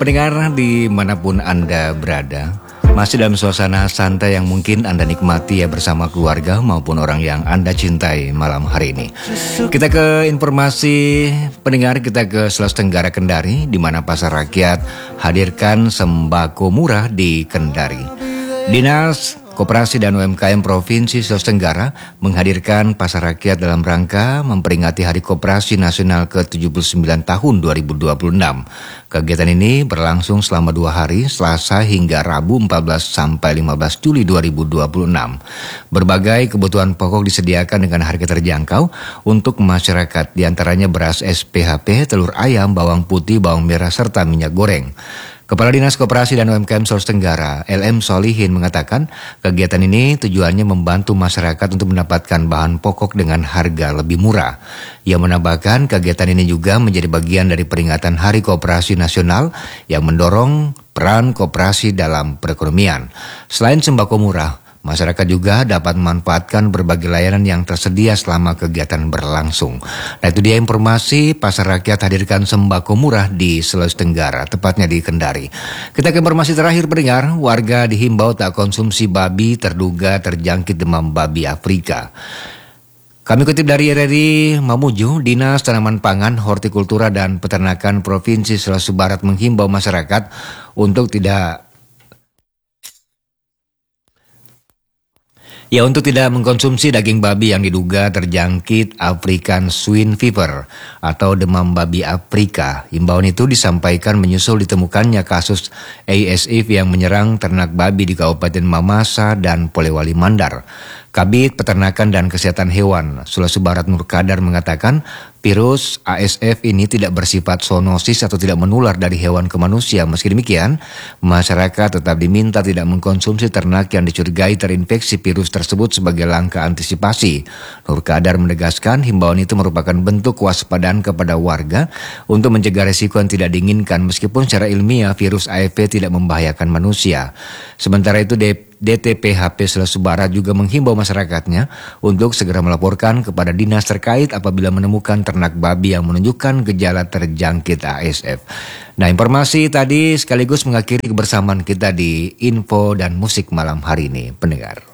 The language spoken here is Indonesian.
Pendengar dimanapun Anda berada, masih dalam suasana santai yang mungkin Anda nikmati ya bersama keluarga maupun orang yang Anda cintai malam hari ini. Kita ke informasi pendengar, kita ke Sulawesi Tenggara Kendari, di mana Pasar Rakyat hadirkan sembako murah di Kendari. Dinas Koperasi dan UMKM Provinsi Sulawesi Tenggara menghadirkan Pasar Rakyat dalam rangka memperingati Hari Koperasi Nasional ke-79 tahun 2026. Kegiatan ini berlangsung selama 2 hari, Selasa hingga Rabu 14 sampai 15 Juli 2026. Berbagai kebutuhan pokok disediakan dengan harga terjangkau untuk masyarakat, diantaranya beras SPHP, telur ayam, bawang putih, bawang merah, serta minyak goreng. Kepala Dinas Koperasi dan UMKM Sulawesi Tenggara, LM Solihin, mengatakan kegiatan ini tujuannya membantu masyarakat untuk mendapatkan bahan pokok dengan harga lebih murah. Ia menambahkan kegiatan ini juga menjadi bagian dari peringatan Hari Koperasi Nasional yang mendorong peran koperasi dalam perekonomian. Selain sembako murah, masyarakat juga dapat memanfaatkan berbagai layanan yang tersedia selama kegiatan berlangsung. Nah, itu dia informasi Pasar Rakyat hadirkan sembako murah di Sulawesi Tenggara, tepatnya di Kendari. Kita ke informasi terakhir pendengar, warga dihimbau tak konsumsi babi terduga terjangkit demam babi Afrika. Kami kutip dari RRI Mamuju, Dinas Tanaman Pangan, Hortikultura dan Peternakan Provinsi Sulawesi Barat menghimbau masyarakat untuk tidak mengkonsumsi daging babi yang diduga terjangkit African Swine Fever atau demam babi Afrika. Himbauan itu disampaikan menyusul ditemukannya kasus ASF yang menyerang ternak babi di Kabupaten Mamasa dan Polewali Mandar. Kabid Peternakan dan Kesehatan Hewan Sulawesi Barat Nur Kadar mengatakan virus ASF ini tidak bersifat zoonosis atau tidak menular dari hewan ke manusia. Meski demikian, masyarakat tetap diminta tidak mengkonsumsi ternak yang dicurigai terinfeksi virus tersebut sebagai langkah antisipasi. Nur Kadar menegaskan himbauan itu merupakan bentuk kewaspadaan kepada warga untuk mencegah resiko yang tidak diinginkan meskipun secara ilmiah virus ASF tidak membahayakan manusia. Sementara itu DTPHP Sulawesi Barat juga menghimbau masyarakatnya untuk segera melaporkan kepada dinas terkait apabila menemukan ternak babi yang menunjukkan gejala terjangkit ASF. Nah, informasi tadi sekaligus mengakhiri kebersamaan kita di info dan musik malam hari ini, pendengar.